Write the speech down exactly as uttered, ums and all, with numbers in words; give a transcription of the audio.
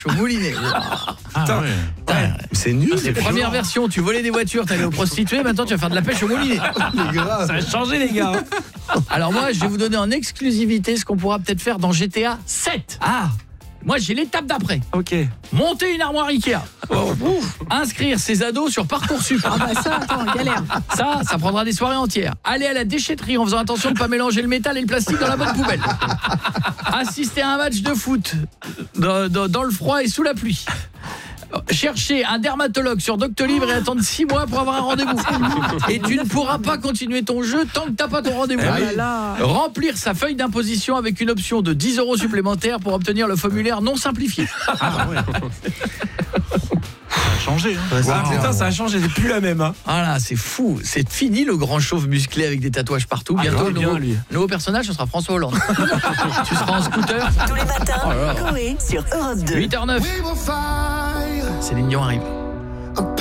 au moulinet. Ah, ouais. Ouais. C'est nul. C'est première version, tu volais des voitures, t'allais aux prostituées, maintenant tu vas faire de la pêche au moulinet. Ça a changé, les gars. Alors moi, je vais vous donner en exclusivité ce qu'on pourra peut-être faire dans G T A sept. Ah, Moi, j'ai l'étape d'après. ok. Monter une armoire Ikea. Oh. Inscrire ses ados sur Parcoursup. Ah bah ça, attends, galère. Ça, ça prendra des soirées entières. Aller à la déchetterie en faisant attention de ne pas mélanger le métal et le plastique dans la bonne poubelle. Assister à un match de foot dans, dans, dans le froid et sous la pluie. Chercher un dermatologue sur Doctolib et attendre six mois pour avoir un rendez-vous. Et tu ne pourras pas continuer ton jeu tant que t'as pas ton rendez-vous. Oh là là. Remplir sa feuille d'imposition avec une option de dix euros supplémentaires pour obtenir le formulaire non simplifié. Ah, ouais. Ça a changé. Hein. Ouais, Ah, wow. putain, ça a changé, c'est plus la même. Hein. Voilà, c'est fou. C'est fini le grand chauve musclé avec des tatouages partout. Ah, Bientôt, il est le bien, nouveau, lui. nouveau personnage, ce sera François Hollande. Tu seras en scooter. Tous les matins, Oh là là. Coé sur Europe deux. huit heures neuf. Céline Dion arrive.